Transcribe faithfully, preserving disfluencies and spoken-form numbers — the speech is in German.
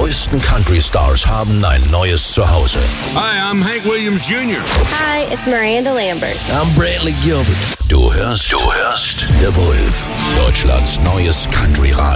neuesten Country-Stars haben ein neues Zuhause. Hi, I'm Hank Williams Junior Hi, it's Miranda Lambert. I'm Brantley Gilbert. Du hörst, du hörst The Wolf, Deutschlands neues Country-Radio.